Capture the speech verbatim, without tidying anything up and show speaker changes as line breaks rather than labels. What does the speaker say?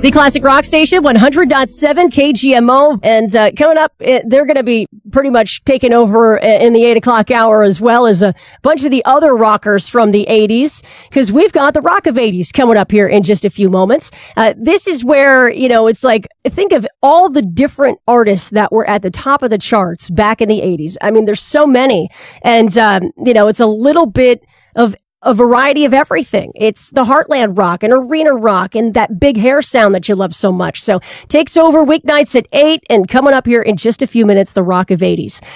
The Classic Rock Station, one hundred point seven K G M O. And uh, coming up, it, they're going to be pretty much taking over in the eight o'clock hour, as well as a bunch of the other rockers from the eighties, because we've got the Rock of eighties coming up here in just a few moments. Uh, this is where, you know, it's like, think of all the different artists that were at the top of the charts back in the eighties. I mean, there's so many. And, um, you know, it's a little bit of a variety of everything. It's the Heartland rock and arena rock and that big hair sound that you love so much. So takes over weeknights at eight, and coming up here in just a few minutes, the Rock of eighties.